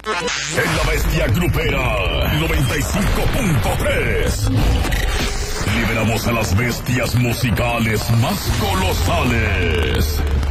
En la bestia grupera 95.3 liberamos a las bestias musicales más colosales.